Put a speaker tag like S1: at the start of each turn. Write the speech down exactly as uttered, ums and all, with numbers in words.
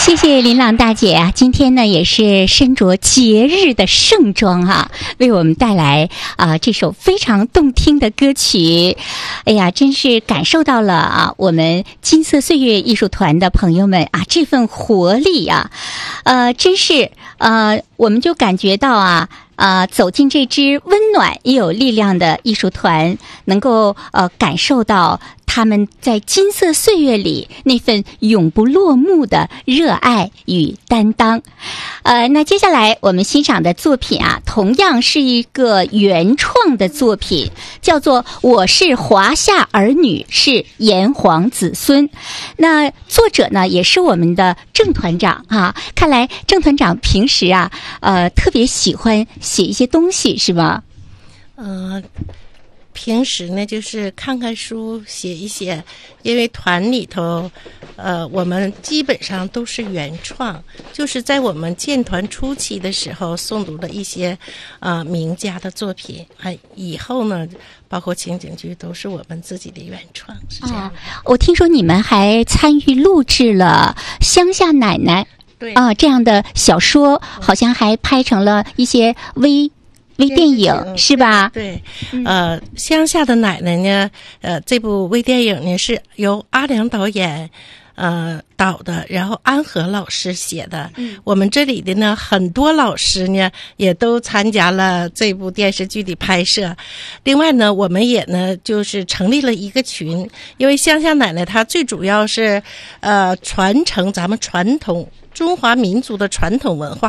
S1: 谢谢琳琅大姐啊，今天呢也是身着节日的盛装啊，为我们带来啊、呃、这首非常动听的歌曲。哎呀，真是感受到了啊我们金色岁月艺术团的朋友们啊这份活力啊，呃，真是呃我们就感觉到啊。啊，走进这支温暖也有力量的艺术团，能够呃感受到他们在金色岁月里那份永不落幕的热爱与担当。呃，那接下来我们欣赏的作品啊，同样是一个原创的作品，叫做《我是华夏儿女，是炎黄子孙》。那作者呢，也是我们的郑团长啊。看来郑团长平时啊，呃，特别喜欢写一些东西，是吗？
S2: 呃，平时呢就是看看书，写一写，因为团里头，呃，我们基本上都是原创，就是在我们建团初期的时候诵读的一些呃名家的作品，啊、呃，以后呢，包括情景剧都是我们自己的原创，是这样的。
S1: 哦，我听说你们还参与录制了《乡下奶奶》。
S2: 对
S1: 啊，这样的小说好像还拍成了一些微微电影，是吧？
S2: 对，呃，乡下的奶奶呢，呃，这部微电影呢是由阿良导演呃导的，然后安和老师写的。嗯，我们这里的呢很多老师呢也都参加了这部电视剧的拍摄。另外呢，我们也呢就是成立了一个群，因为乡下奶奶她最主要是呃传承咱们传统中华民族的传统文化。